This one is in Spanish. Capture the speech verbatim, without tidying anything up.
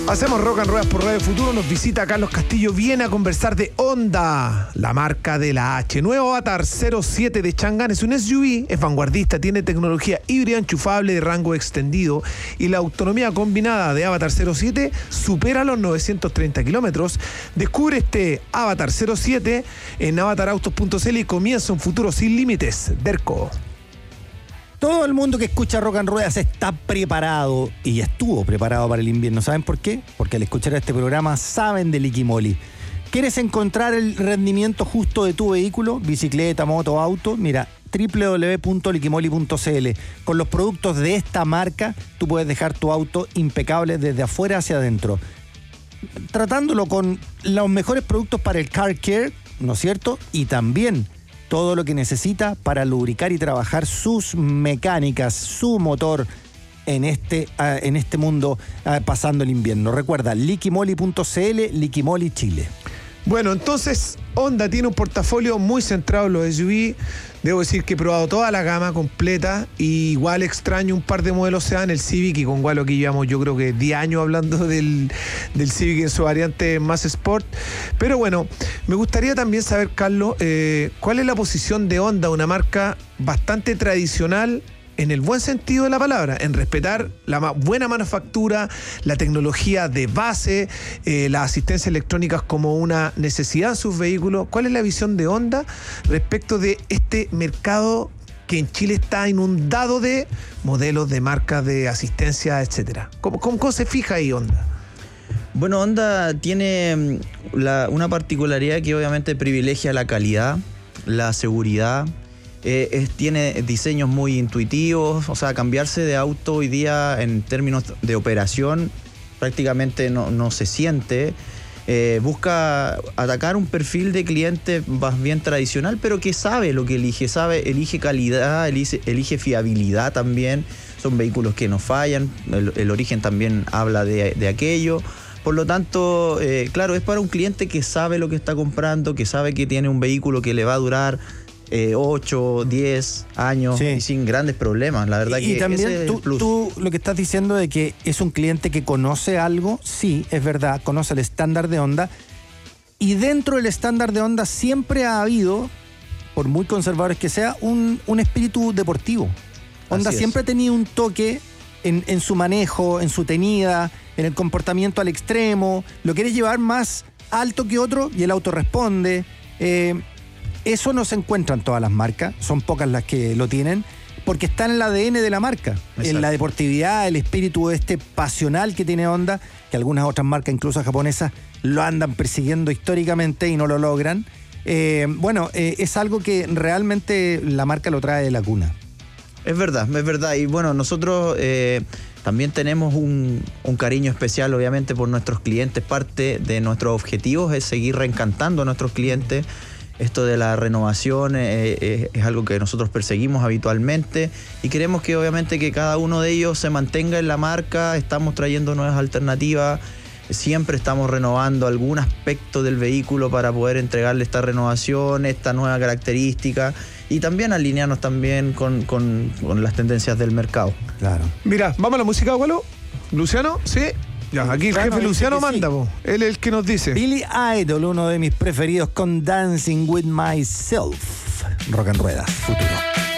Hacemos Rock and Ruedas por Radio Futuro. Nos visita Carlos Castillo. Viene a conversar de Honda, la marca de la H. Nuevo Avatar cero siete de Chang'an. Es un S U V, es vanguardista, tiene tecnología híbrida enchufable de rango extendido y la autonomía combinada de Avatar cero siete supera los novecientos treinta kilómetros. Descubre este Avatar cero siete en avatar autos punto c l y comienza un futuro sin límites. Derco. Todo el mundo que escucha Rock and Ruedas está preparado y estuvo preparado para el invierno. ¿Saben por qué? Porque al escuchar este programa saben de Liquimoli. ¿Quieres encontrar el rendimiento justo de tu vehículo, bicicleta, moto, auto? Mira, doble u doble u doble u punto liquimoli punto c l. Con los productos de esta marca, tú puedes dejar tu auto impecable desde afuera hacia adentro. Tratándolo con los mejores productos para el car care, ¿no es cierto? Y también todo lo que necesita para lubricar y trabajar sus mecánicas, su motor en este, uh, en este mundo uh, pasando el invierno. Recuerda, liquimoli punto c l, Liquimoli Chile. Bueno, entonces Honda tiene un portafolio muy centrado en los S U V. Debo decir que he probado toda la gama completa y igual extraño un par de modelos sedán, el Civic, y con igual aquí llevamos yo creo que diez años hablando del, del Civic en su variante más Sport. Pero bueno, me gustaría también saber, Carlos, eh, ¿cuál es la posición de Honda, una marca bastante tradicional en el buen sentido de la palabra, en respetar la ma- buena manufactura, la tecnología de base, eh, las asistencias electrónicas como una necesidad en sus vehículos? ¿Cuál es la visión de Honda respecto de este mercado que en Chile está inundado de modelos de marcas de asistencia, etcétera? ¿Cómo, cómo, cómo se fija ahí Honda? Bueno, Honda tiene la, una particularidad que obviamente privilegia la calidad, la seguridad. Eh, es, tiene diseños muy intuitivos, o sea, cambiarse de auto hoy día en términos de operación prácticamente no, no se siente. Eh, busca atacar un perfil de cliente más bien tradicional, pero que sabe lo que elige, sabe, elige calidad, elige, elige fiabilidad también. Son vehículos que no fallan, el, el origen también habla de, de aquello. Por lo tanto, eh, claro, es para un cliente que sabe lo que está comprando, que sabe que tiene un vehículo que le va a durar Eh, ocho, diez años, sí, y sin grandes problemas. La verdad y, que y también ese es tú, el plus. tú lo que estás diciendo de que es un cliente que conoce algo, sí, es verdad, conoce el estándar de Honda, y dentro del estándar de Honda siempre ha habido, por muy conservadores que sea, un, un espíritu deportivo. Honda siempre ha tenido un toque en, en su manejo, en su tenida, en el comportamiento al extremo. Lo quieres llevar más alto que otro y el auto responde. Eh, Eso no se encuentra en todas las marcas, son pocas las que lo tienen, porque está en el A D N de la marca. Exacto. En la deportividad, el espíritu este pasional que tiene Honda, que algunas otras marcas, incluso japonesas, lo andan persiguiendo históricamente y no lo logran. Eh, bueno, eh, es algo que realmente la marca lo trae de la cuna. Es verdad, es verdad. Y bueno, nosotros eh, también tenemos un, un cariño especial, obviamente, por nuestros clientes. Parte de nuestros objetivos es seguir reencantando a nuestros clientes. Esto de la renovación eh, eh, es algo que nosotros perseguimos habitualmente y queremos que obviamente que cada uno de ellos se mantenga en la marca. Estamos trayendo nuevas alternativas, siempre estamos renovando algún aspecto del vehículo para poder entregarle esta renovación, esta nueva característica y también alinearnos también con, con, con las tendencias del mercado. Claro. Mira, ¿vamos a la música, abuelo? ¿Luciano? ¿Sí? Ya, aquí el claro, jefe Luciano manda, sí. Él es el que nos dice. Billy Idol, uno de mis preferidos, con Dancing With Myself. Rock and Ruedas, futuro.